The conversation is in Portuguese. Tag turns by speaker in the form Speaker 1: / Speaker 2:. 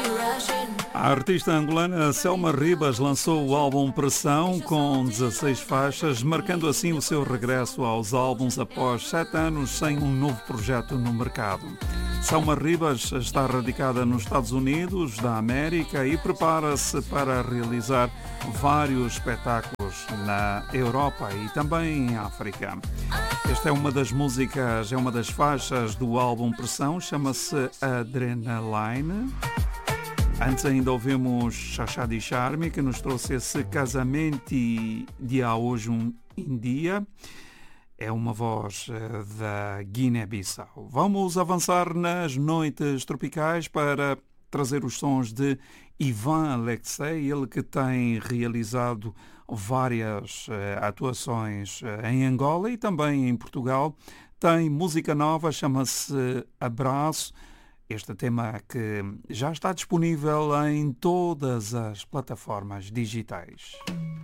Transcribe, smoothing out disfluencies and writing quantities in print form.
Speaker 1: A artista angolana Selma Ribas lançou o álbum Pressão com 16 faixas, marcando assim o seu regresso aos álbuns após 7 anos sem um novo projeto no mercado. Selma Ribas está radicada nos Estados Unidos da América e prepara-se para realizar vários espetáculos na Europa e também em África. Esta é uma das músicas, é uma das faixas do álbum Pressão, chama-se Adrenaline. Antes ainda ouvimos Chachá de Charme, que nos trouxe esse Casamento de hoje em dia. É uma voz da Guiné-Bissau. Vamos avançar nas noites tropicais para trazer os sons de Ivan Alexei, ele que tem realizado várias atuações em Angola e também em Portugal. Tem música nova, chama-se Abraço. Este tema que já está disponível em todas as plataformas digitais.